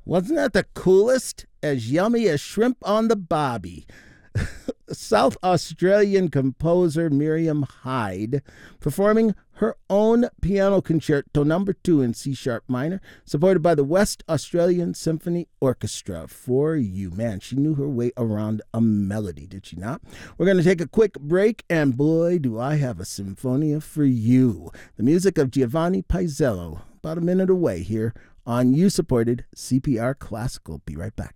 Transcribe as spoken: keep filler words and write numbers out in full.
Wasn't that the coolest? As yummy as shrimp on the bobby. South Australian composer Miriam Hyde performing her own piano concerto number two in C sharp minor, supported by the West Australian Symphony Orchestra. For you, man, she knew her way around a melody, did she not? We're going to take a quick break, and boy, do I have a symphonia for you. The music of Giovanni Paisello, about a minute away here on you-supported C P R Classical. Be right back.